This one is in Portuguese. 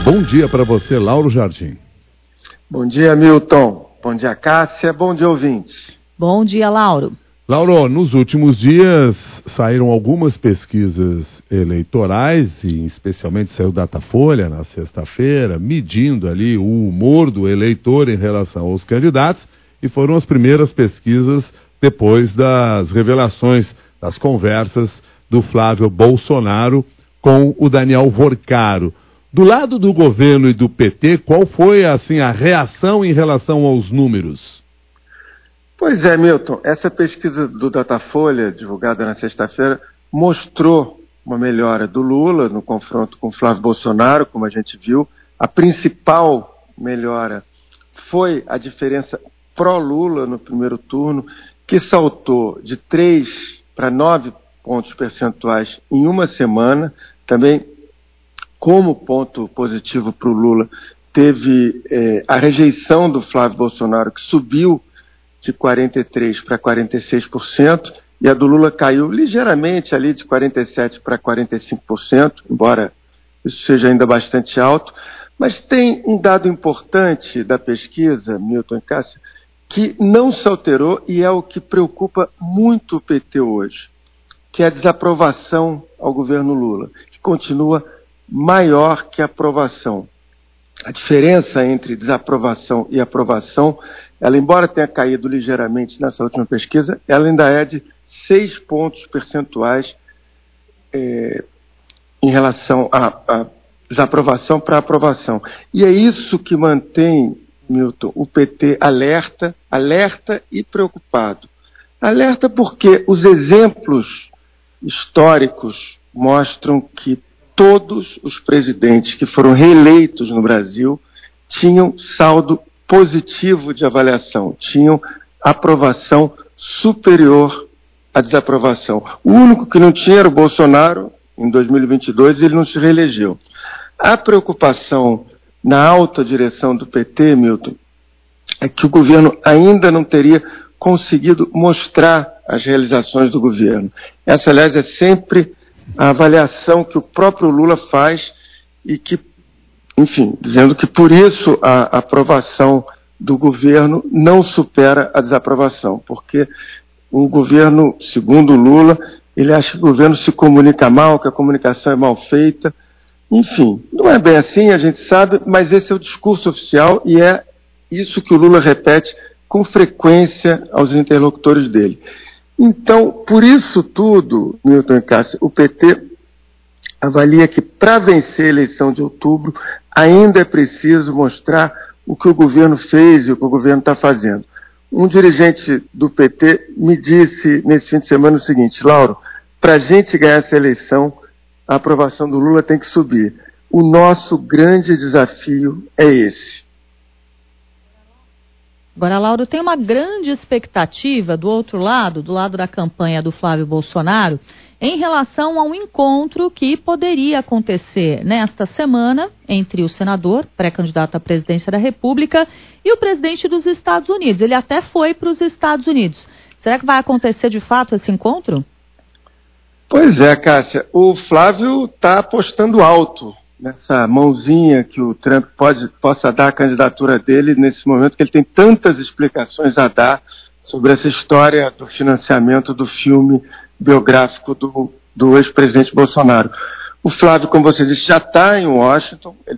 Bom dia para você, Lauro Jardim. Bom dia, Milton. Bom dia, Cássia. Bom dia, ouvintes. Bom dia, Lauro. Lauro, nos últimos dias saíram algumas pesquisas eleitorais, e especialmente saiu Datafolha na sexta-feira, medindo ali o humor do eleitor em relação aos candidatos, e foram as primeiras pesquisas depois das revelações, das conversas do Flávio Bolsonaro com o Daniel Vorcaro. Do lado do governo e do PT, qual foi assim, a reação em relação aos números? Pois é, Milton, essa pesquisa do Datafolha, divulgada na sexta-feira, mostrou uma melhora do Lula no confronto com o Flávio Bolsonaro, como a gente viu. A principal melhora foi a diferença pró-Lula no primeiro turno, que saltou de 3 para 9 pontos percentuais em uma semana. Também, como ponto positivo para o Lula, teve a rejeição do Flávio Bolsonaro, que subiu de 43% para 46%, e a do Lula caiu ligeiramente ali de 47% para 45%, embora isso seja ainda bastante alto. Mas tem um dado importante da pesquisa, Milton e Cássia, que não se alterou e é o que preocupa muito o PT hoje, que é a desaprovação ao governo Lula, que continua maior que a aprovação. A diferença entre desaprovação e aprovação, ela, embora tenha caído ligeiramente nessa última pesquisa, ela ainda é de 6 pontos percentuais em relação à desaprovação para a aprovação. E é isso que mantém, Milton, o PT alerta e preocupado. Alerta porque os exemplos históricos mostram que todos os presidentes que foram reeleitos no Brasil tinham saldo positivo de avaliação, tinham aprovação superior à desaprovação. O único que não tinha era o Bolsonaro, em 2022, ele não se reelegeu. A preocupação na alta direção do PT, Milton, é que o governo ainda não teria conseguido mostrar as realizações do governo. Essa, aliás, é sempre a avaliação que o próprio Lula faz e que, enfim, dizendo que por isso a aprovação do governo não supera a desaprovação, porque o governo, segundo Lula, ele acha que o governo se comunica mal, que a comunicação é mal feita. Enfim, não é bem assim, a gente sabe, mas esse é o discurso oficial e é isso que o Lula repete com frequência aos interlocutores dele. Então, por isso tudo, Milton e Cássia, o PT avalia que para vencer a eleição de outubro ainda é preciso mostrar o que o governo fez e o que o governo está fazendo. Um dirigente do PT me disse nesse fim de semana o seguinte: Lauro, para a gente ganhar essa eleição, a aprovação do Lula tem que subir. O nosso grande desafio é esse. Agora, Lauro, tem uma grande expectativa do outro lado, do lado da campanha do Flávio Bolsonaro, em relação a um encontro que poderia acontecer nesta semana entre o senador, pré-candidato à presidência da República, e o presidente dos Estados Unidos. Ele até foi para os Estados Unidos. Será que vai acontecer de fato esse encontro? Pois é, Cássia. O Flávio está apostando alto nessa mãozinha que o Trump possa dar à candidatura dele nesse momento, que ele tem tantas explicações a dar sobre essa história do financiamento do filme biográfico do ex-presidente Bolsonaro. O Flávio, como você disse, já está em Washington, ele